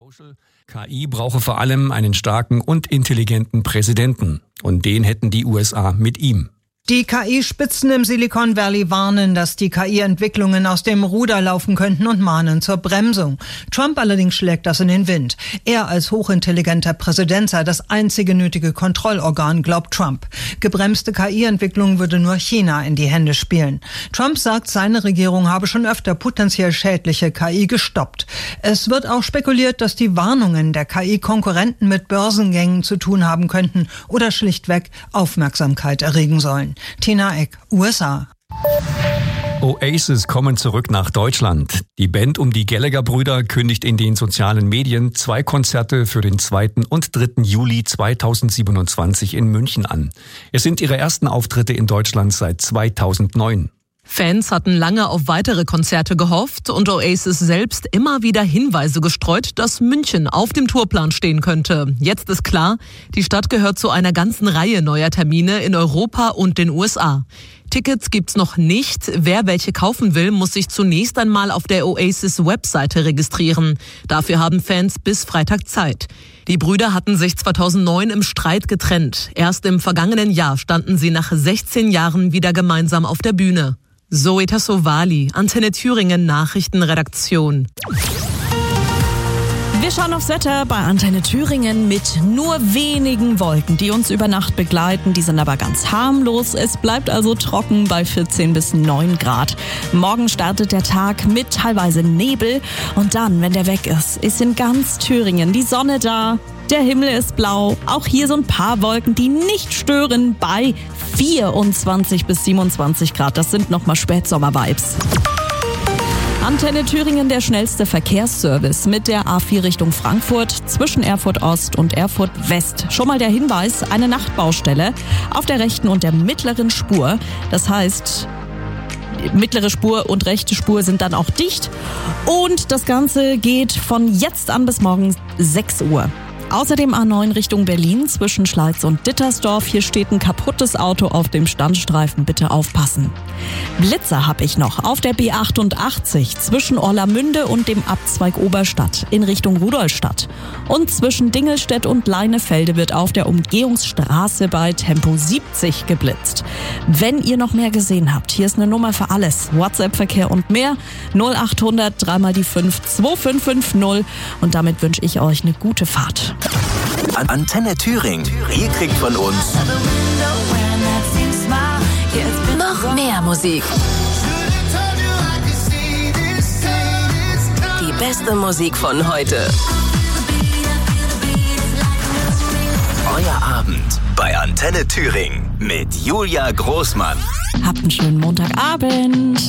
KI brauche vor allem einen starken und intelligenten Präsidenten. Und den hätten die USA mit ihm. Die KI-Spitzen im Silicon Valley warnen, dass die KI-Entwicklungen aus dem Ruder laufen könnten und mahnen zur Bremsung. Trump allerdings schlägt das in den Wind. Er als hochintelligenter Präsident sei das einzige nötige Kontrollorgan, glaubt Trump. Gebremste KI-Entwicklung würde nur China in die Hände spielen. Trump sagt, seine Regierung habe schon öfter potenziell schädliche KI gestoppt. Es wird auch spekuliert, dass die Warnungen der KI-Konkurrenten mit Börsengängen zu tun haben könnten oder schlichtweg Aufmerksamkeit erregen sollen. Tina Eck, USA. Oasis kommen zurück nach Deutschland. Die Band um die Gallagher-Brüder kündigt in den sozialen Medien 2 Konzerte für den 2. und 3. Juli 2027 in München an. Es sind ihre ersten Auftritte in Deutschland seit 2009. Fans hatten lange auf weitere Konzerte gehofft und Oasis selbst immer wieder Hinweise gestreut, dass München auf dem Tourplan stehen könnte. Jetzt ist klar, die Stadt gehört zu einer ganzen Reihe neuer Termine in Europa und den USA. Tickets gibt's noch nicht. Wer welche kaufen will, muss sich zunächst einmal auf der Oasis-Webseite registrieren. Dafür haben Fans bis Freitag Zeit. Die Brüder hatten sich 2009 im Streit getrennt. Erst im vergangenen Jahr standen sie nach 16 Jahren wieder gemeinsam auf der Bühne. Zoe Tassovali, Antenne Thüringen Nachrichtenredaktion. Wir schauen aufs Wetter bei Antenne Thüringen mit nur wenigen Wolken, die uns über Nacht begleiten. Die sind aber ganz harmlos. Es bleibt also trocken bei 14 bis 9 Grad. Morgen startet der Tag mit teilweise Nebel. Und dann, wenn der weg ist in ganz Thüringen die Sonne da. Der Himmel ist blau. Auch hier so ein paar Wolken, die nicht stören bei 24 bis 27 Grad. Das sind nochmal Spätsommer-Vibes. Antenne Thüringen, der schnellste Verkehrsservice mit der A4 Richtung Frankfurt zwischen Erfurt Ost und Erfurt West. Schon mal der Hinweis, eine Nachtbaustelle auf der rechten und der mittleren Spur. Das heißt, mittlere Spur und rechte Spur sind dann auch dicht. Und das Ganze geht von jetzt an bis morgen 6 Uhr. Außerdem A9 Richtung Berlin zwischen Schleiz und Dittersdorf. Hier steht ein kaputtes Auto auf dem Standstreifen. Bitte aufpassen. Blitzer habe ich noch auf der B88 zwischen Orlamünde und dem Abzweig Oberstadt in Richtung Rudolstadt. Und zwischen Dingelstedt und Leinefelde wird auf der Umgehungsstraße bei Tempo 70 geblitzt. Wenn ihr noch mehr gesehen habt, hier ist eine Nummer für alles. WhatsApp-Verkehr und mehr. 0800 3 die 5 2550. Und damit wünsche ich euch eine gute Fahrt. Antenne Thüringen. Ihr kriegt von uns noch mehr Musik. Die beste Musik von heute. Euer Abend bei Antenne Thüringen mit Julia Großmann. Habt einen schönen Montagabend.